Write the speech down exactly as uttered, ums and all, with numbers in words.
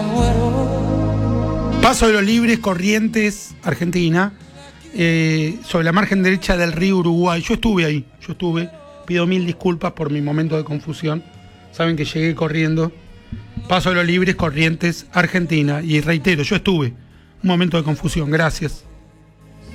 Paso de los Libres, Corrientes, Argentina, eh, sobre la margen derecha del río Uruguay. Yo estuve ahí, yo estuve. Pido mil disculpas por mi momento de confusión. Saben que llegué corriendo. Paso de los Libres, Corrientes, Argentina. Y reitero, yo estuve. Un momento de confusión, gracias.